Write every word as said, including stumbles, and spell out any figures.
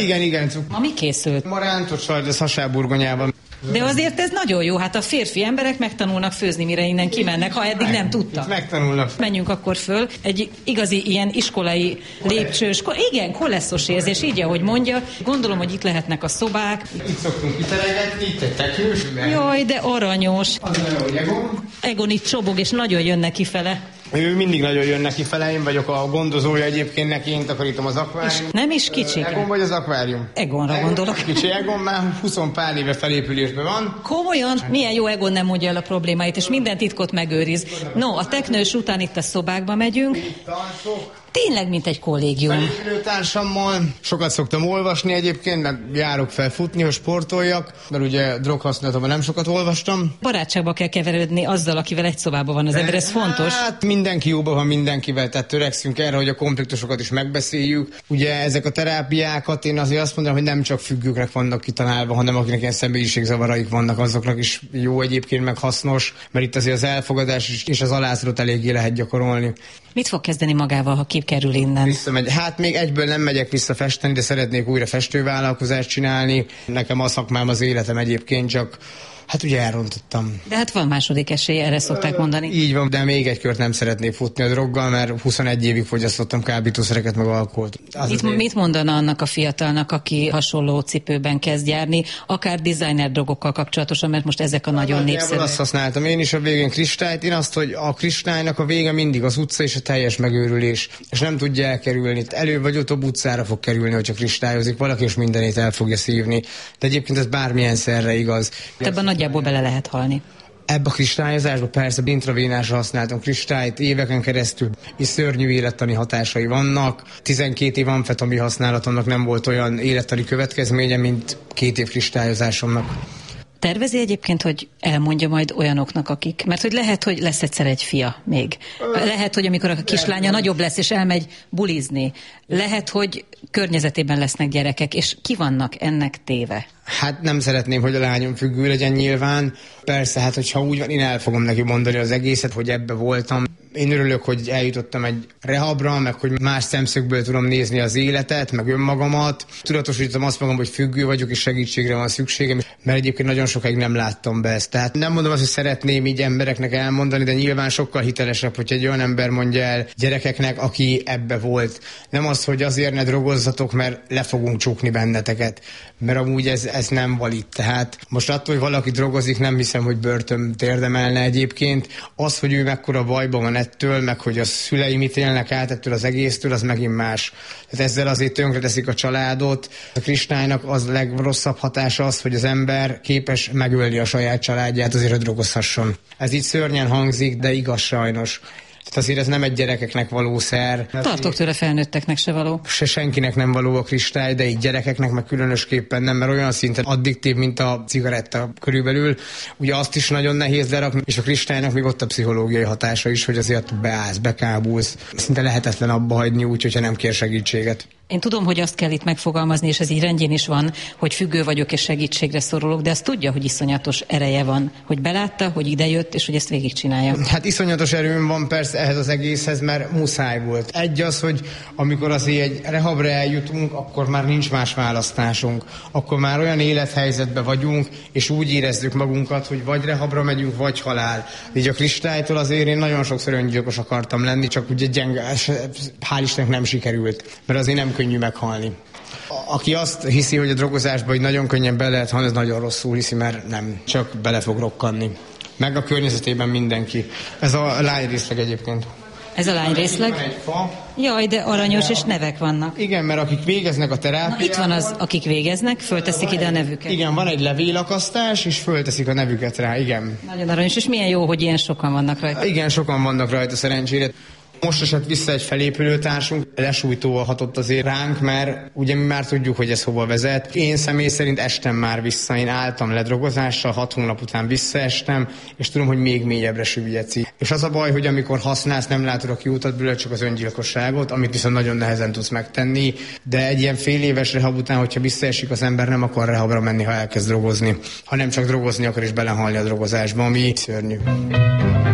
igen, igen. Ma mi készült? Ma rántott sajt, hasábburgonyával. De azért ez nagyon jó, hát a férfi emberek megtanulnak főzni, mire innen kimennek, ha eddig nem tudtak. Megtanulnak. Menjünk akkor föl, egy igazi ilyen iskolai lépcsős, igen, kolesszos érzés, így ahogy mondja. Gondolom, hogy itt lehetnek a szobák. Itt szoktunk kiteregetni, itt egy teknős. Jaj, de aranyos. Az olyan, Egon. Egon itt csobog, és nagyon jön kifele. Ő mindig nagyon jön neki fele, én vagyok a gondozója egyébként neki, én takarítom az akvárium. Nem is kicsi. Egon vagy az akvárium? Egonra Egon, gondolok. Kicsi Egon már húsz pár éve felépülésben van. Komolyan? Milyen jó, Egon nem mondja el a problémáit, és minden titkot megőriz. No, a teknős után itt a szobákba megyünk. Tényleg, mint egy kollégium. Felépülőtársammal sokat szoktam olvasni egyébként, meg járok fel futni, hogy sportoljak, mert ugye droghasználatban nem sokat olvastam. Barátságba kell keveredni azzal, akivel egy szobában van az ember, ez fontos. Hát mindenki jóban van mindenkivel, tehát törekszünk erre, hogy a konfliktusokat is megbeszéljük. Ugye ezek a terápiákat én azért azt mondom, hogy nem csak függőkre vannak kitalálva, hanem akinek ilyen személyiségzavaraik vannak, azoknak is jó egyébként, meg hasznos, mert itt azért az elfogadás és az alázatot eléggé lehet gyakorolni. Mit fog kezdeni magával, ha kikerül innen? Visszamegy. Hát még egyből nem megyek vissza festeni, de szeretnék újra festővállalkozást csinálni. Nekem a szakmám az életem egyébként, csak hát ugye elrontottam. De hát van második esély, erre szokták mondani. Így van, de még egy kört nem szeretnék futni a droggal, mert huszonegy évig fogyasztottam kábítószereket meg alkoholt. Mit, mit mondana annak a fiatalnak, aki hasonló cipőben kezd járni, akár designer drogokkal kapcsolatosan, mert most ezek a nagyon népszerűek? Azt használtam én is a végén kristályt, én azt, hogy a kristálynak a vége mindig az utca és a teljes megőrülés, és nem tudja elkerülni. Előbb vagy utóbb utcára fog kerülni, hogyha kristályozik valaki, és mindenét el fogja szívni. De egyébként ez bármilyen szerre igaz. Ebben nagyjából bele lehet halni. Ebbe a kristályozásba persze intravénásra használtam kristályt éveken keresztül, és szörnyű élettani hatásai vannak. tizenkét év amfetamin használatomnak nem volt olyan élettani következménye, mint két év kristályozásomnak. Tervezi egyébként, hogy elmondja majd olyanoknak, akik... Mert hogy lehet, hogy lesz egyszer egy fia még. Lehet, hogy amikor a kislánya nagyobb lesz, és elmegy bulizni. Lehet, hogy környezetében lesznek gyerekek, és ki vannak ennek téve? Hát nem szeretném, hogy a lányom függő legyen nyilván. Persze, hát hogyha úgy van, én el fogom neki mondani az egészet, hogy ebbe voltam. Én örülök, hogy eljutottam egy rehabra, meg hogy más szemszögből tudom nézni az életet, meg önmagamat. Tudatosítom azt magam, hogy függő vagyok, és segítségre van szükségem, mert egyébként nagyon sokáig nem láttam be ezt. Tehát nem mondom azt, hogy szeretném így embereknek elmondani, de nyilván sokkal hitelesebb, hogy egy olyan ember mondja el gyerekeknek, aki ebbe volt. Nem az, hogy azért ne drogozzatok, mert le fogunk csukni benneteket, mert amúgy ez, ez nem valid. Tehát most attól, hogy valaki drogozik, nem hiszem, hogy börtönt érdemelne egyébként. Az, hogy ő mekkora bajban van ettől, meg hogy a szülei mit élnek át ettől az egésztől, az megint más. Tehát ezzel azért tönkreteszik a családot. A kristálynak az a legrosszabb hatása az, hogy az ember képes megölni a saját családját, azért, hogy drogozhasson. Ez így szörnyen hangzik, de igaz sajnos. Tehát azért ez nem egy gyerekeknek való szer. Tartok tőle, felnőtteknek se való. Se senkinek nem való a kristály, de így gyerekeknek meg különösképpen nem, mert olyan szinten addiktív, mint a cigaretta körülbelül. Ugye azt is nagyon nehéz lerakni, és a kristálynak még ott a pszichológiai hatása is, hogy azért beállsz, bekábulsz. Szinte lehetetlen abba hagyni úgy, hogyha nem kér segítséget. Én tudom, hogy azt kell itt megfogalmazni, és ez így rendjén is van, hogy függő vagyok és segítségre szorulok, de azt tudja, hogy iszonyatos ereje van, hogy belátta, hogy idejött, és hogy ezt végigcsinálja. Hát iszonyatos erőm van persze ehhez az egészhez, mert muszáj volt. Egy az, hogy amikor azért egy rehabra eljutunk, akkor már nincs más választásunk. Akkor már olyan élethelyzetben vagyunk, és úgy érezzük magunkat, hogy vagy rehabra megyünk, vagy halál. Így a kristálytól azért én nagyon sokszor öngyilkos akartam lenni, csak ugye gyenge, hál' Istennek nem sikerült, mert azért nem könnyű meghalni. Aki azt hiszi, hogy a drogozásban hogy nagyon könnyen bele lehet halni, az nagyon rosszul hiszi, mert nem, csak bele fog rokkanni. Meg a környezetében mindenki. Ez a lányrészleg egyébként. Ez a lányrészleg? Van egy fa. Jaj, de aranyos, és nevek vannak. Igen, mert akik végeznek a terápiát... Na, itt van az, akik végeznek, fölteszik ide a nevüket. Igen, van egy levélakasztás, és fölteszik a nevüket rá, igen. Nagyon aranyos, és milyen jó, hogy ilyen sokan vannak rajta. Igen, sokan vannak rajta szerencsére. Most esett vissza egy felépülőtársunk, lesújtóval hatott azért ránk, mert ugye mi már tudjuk, hogy ez hova vezet. Én személy szerint estem már vissza, én álltam ledrogozással, hat hónap után visszaestem, és tudom, hogy még mélyebbre süllyedsz. És az a baj, hogy amikor használsz, nem látod a kiutat belőle, csak az öngyilkosságot, amit viszont nagyon nehezen tudsz megtenni, de egy ilyen fél éves rehab után, hogyha visszaesik az ember, nem akar rehabra menni, ha elkezd drogozni, hanem csak drogozni akar és belehalni a drogozásba, ami szörnyű.